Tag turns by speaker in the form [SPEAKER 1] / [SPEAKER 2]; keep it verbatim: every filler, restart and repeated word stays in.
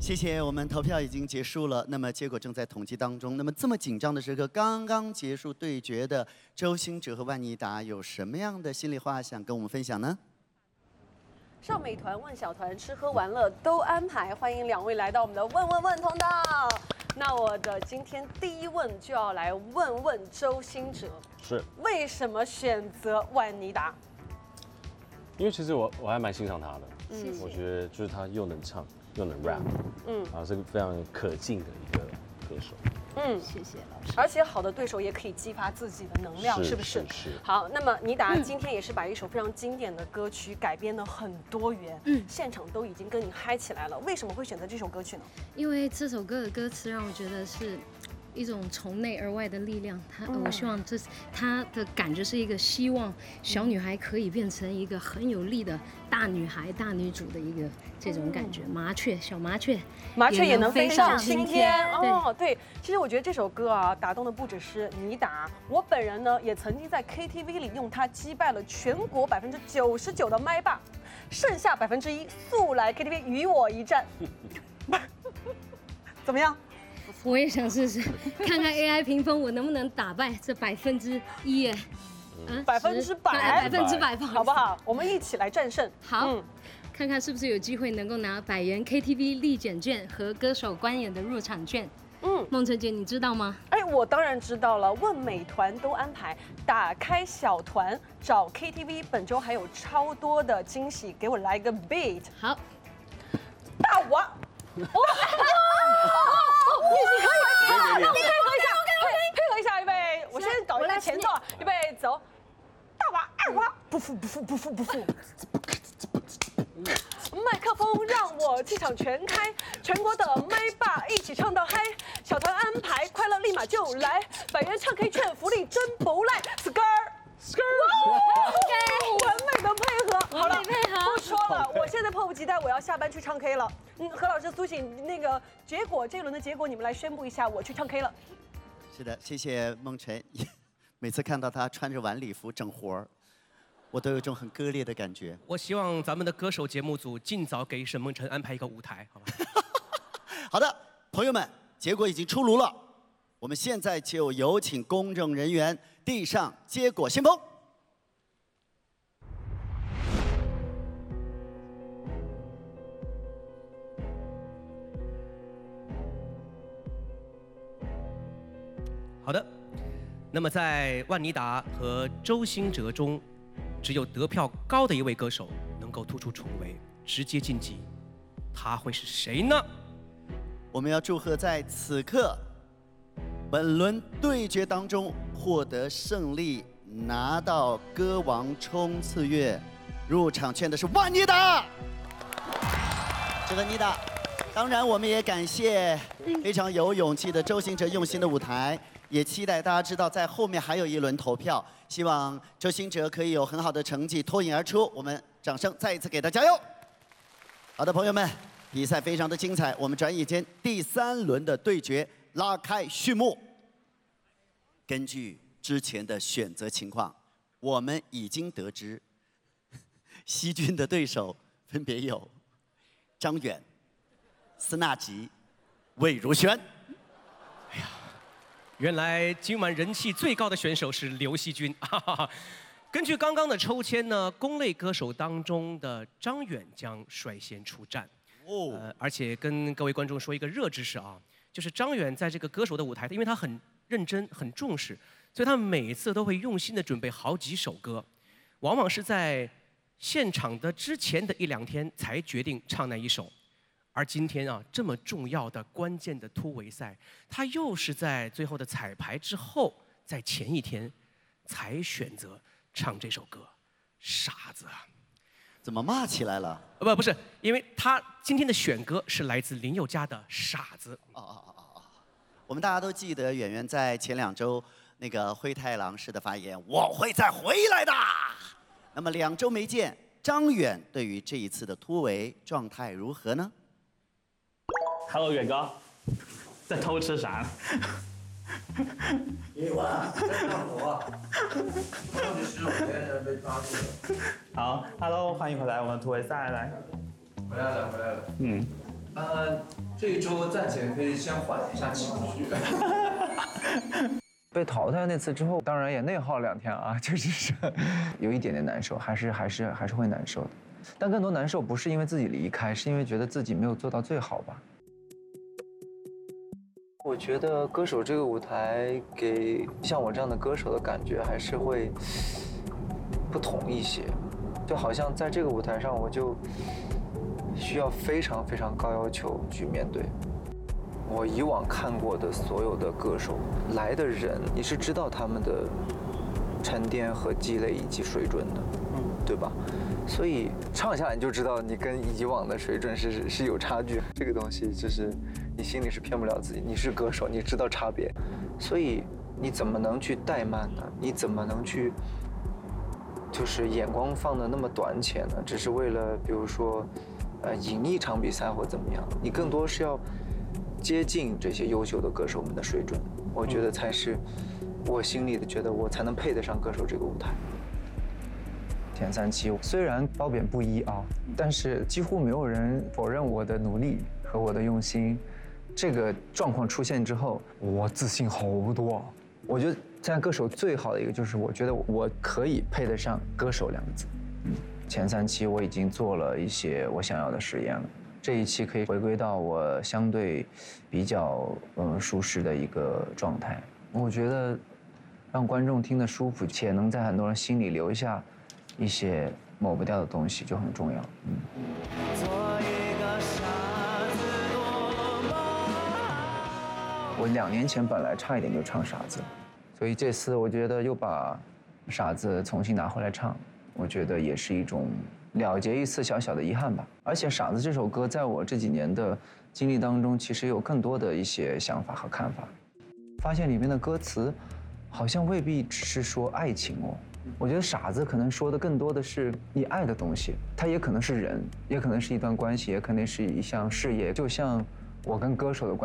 [SPEAKER 1] 谢谢，我们投票已经结束了，那么结果正在统计当中。那么这么紧张的时刻，刚刚结束对决的周兴哲和万妮达有什么样的心里话想跟我们分享呢？
[SPEAKER 2] 上美团问小团，吃喝玩乐都安排，欢迎两位来到我们的问问问通道。那我的今天第一问就要来问问周兴哲，
[SPEAKER 3] 是
[SPEAKER 2] 为什么选择万妮达？
[SPEAKER 3] 因为其实我我还蛮欣赏他的，
[SPEAKER 2] 谢谢
[SPEAKER 3] 我觉得就是他又能唱又能 rap，
[SPEAKER 2] 嗯，
[SPEAKER 3] 然后是个非常可敬的一个歌手。
[SPEAKER 2] 嗯，
[SPEAKER 4] 谢谢老师。
[SPEAKER 2] 而且好的对手也可以激发自己的能量，
[SPEAKER 3] 是
[SPEAKER 2] 是不是？
[SPEAKER 3] 是是
[SPEAKER 2] 好，那么妮达今天也是把一首非常经典的歌曲改编的很多元，嗯，现场都已经跟你嗨起来了。为什么会选择这首歌曲呢？
[SPEAKER 4] 因为这首歌的歌词让我觉得是一种从内而外的力量。它，我希望这它的感觉是一个希望小女孩可以变成一个很有力的大女孩、大女主的一个这种感觉。麻雀，小麻雀，
[SPEAKER 2] 麻雀也能飞上青天
[SPEAKER 4] 哦。
[SPEAKER 2] 对，其实我觉得这首歌啊，打动的不只是妮达，我本人呢也曾经在 K T V 里用它击败了全国百分之九十九的麦霸，剩下百分之一速来 K T V 与我一战。怎么样？
[SPEAKER 4] 我也想试试，看看 A I 评分我能不能打败这百分之一耶。
[SPEAKER 2] 嗯，百分之百，
[SPEAKER 4] 百分之百，
[SPEAKER 2] 好不好？我们一起来战胜。
[SPEAKER 4] 好。嗯，看看是不是有机会能够拿百元 K T V 立减券和歌手观演的入场券。嗯，梦辰姐，你知道吗？
[SPEAKER 2] 哎，我当然知道了。问美团都安排，打开小团找 K T V， 本周还有超多的惊喜，给我来个 beat。
[SPEAKER 4] 好，
[SPEAKER 2] 大娃，哇，你你可以，你配合一下，配合一下，预备，我先搞一下前奏，预备走。大娃二娃，不服不服不服不服。麦克风让我气场全开，全国的麦霸一起唱到嗨，小团安排快乐立马就来，百元唱 K 券福利真不赖 ，skr skr， 完美的配合，好了，不说了，我现在迫不及待，我要下班去唱 K 了。嗯，何老师、苏醒，那个结果这一轮的结果你们来宣布一下，我去唱 K 了。
[SPEAKER 1] 是的，谢谢梦辰。每次看到他穿着晚礼服整活儿，我都有一种很割裂的感觉。
[SPEAKER 5] 我希望咱们的歌手节目组尽早给沈梦辰安排一个舞台，好吧？
[SPEAKER 1] 好的，朋友们，结果已经出炉了，我们现在就有请公证人员递上结果信封。
[SPEAKER 5] 好的，那么在万妮达和周兴哲中，只有得票高的一位歌手能够突出重围，直接晋级，他会是谁呢？
[SPEAKER 1] 我们要祝贺在此刻本轮对决当中获得胜利、拿到歌王冲刺乐入场券的是万妮达。这个妮达，当然我们也感谢非常有勇气的周兴哲用心的舞台。也期待大家知道，在后面还有一轮投票，希望周兴哲可以有很好的成绩脱颖而出。我们掌声再一次给他加油！好的，朋友们，比赛非常的精彩，我们转眼间第三轮的对决拉开序幕。根据之前的选择情况，我们已经得知，希军的对手分别有张远、斯纳吉、魏如萱。
[SPEAKER 5] 原来今晚人气最高的选手是刘惜君。哈哈哈。根据刚刚的抽签呢，公类歌手当中的张远将率先出战。哦。呃，而且跟各位观众说一个热知识啊，就是张远在这个歌手的舞台，因为他很认真、很重视，所以他每次都会用心的准备好几首歌，往往是在现场的之前的一两天才决定唱那一首。而今天啊，这么重要的关键的突围赛，他又是在最后的彩排之后，在前一天才选择唱这首歌，傻子啊！
[SPEAKER 1] 怎么骂起来了？
[SPEAKER 5] 不，不是，因为他今天的选歌是来自林宥嘉的《傻子》。
[SPEAKER 1] 哦哦哦哦！我们大家都记得远远在前两周那个灰太狼式的发言，我会再回来的。那么两周没见，张远对于这一次的突围状态如何呢？
[SPEAKER 6] Hello， 远哥，在偷吃啥呢？
[SPEAKER 7] 一万在干活，到底是别人被抓住了。
[SPEAKER 6] 好 ，Hello， 欢迎回来，我们突围赛来。
[SPEAKER 7] 回来了，回来了。
[SPEAKER 6] 嗯，
[SPEAKER 7] 呃，这一周暂且可以先缓一下情绪。
[SPEAKER 8] 被淘汰那次之后，当然也内耗两天啊，确实是有一点点难受，还是还是还是会难受的。但更多难受不是因为自己离开，是因为觉得自己没有做到最好吧。我觉得歌手这个舞台给像我这样的歌手的感觉还是会不同一些，就好像在这个舞台上我就需要非常非常高要求去面对。我以往看过的所有的歌手来的人，你是知道他们的沉淀和积累以及水准的，嗯，对吧？所以唱下来你就知道你跟以往的水准是是有差距。这个东西就是你心里是骗不了自己，你是歌手，你知道差别，所以你怎么能去怠慢呢？你怎么能去就是眼光放得那么短浅呢？只是为了比如说呃赢一场比赛或怎么样？你更多是要接近这些优秀的歌手们的水准，我觉得才是我心里的觉得我才能配得上歌手这个舞台。前三期虽然褒贬不一啊，但是几乎没有人否认我的努力和我的用心。这个状况出现之后，我自信好多。我觉得现在歌手最好的一个就是，我觉得我可以配得上歌手两个字。嗯，前三期我已经做了一些我想要的实验了。这一期可以回归到我相对比较嗯舒适的一个状态。我觉得让观众听得舒服，且能在很多人心里留下一些抹不掉的东西，就很重要。嗯。我两年前本来差一点就唱傻子，所以这次我觉得又把傻子重新拿回来唱，我觉得也是一种了结一次小小的遗憾吧。而且《傻子》这首歌，在我这几年的经历当中，其实有更多的一些想法和看法。发现里面的歌词，好像未必只是说爱情哦。我觉得《傻子》可能说的更多的是你爱的东西，它也可能是人，也可能是一段关系，也可能是一项事业。就像我跟歌手的关系。